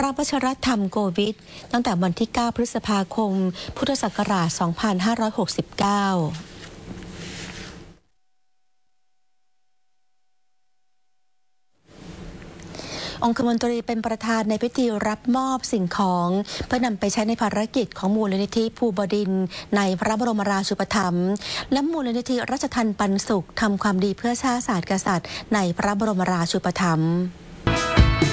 ระวชิรธรรมโกวิทตั้งแต่วันที่ 9 พฤษภาคม พุทธศักราช 2569องคมนตรีเป็นประธานในพิธีรับมอบสิ่งของเพื่อนำไปใช้ในภารกิจของมูลนิธิภูบดินทร์ในพระบรมราชูปถัมภ์และมูลนิธิราชทัณฑ์ปันสุขทำความดีเพื่อชาติศาสตร์กษัตริย์ในพระบรมราชูปถัมภ์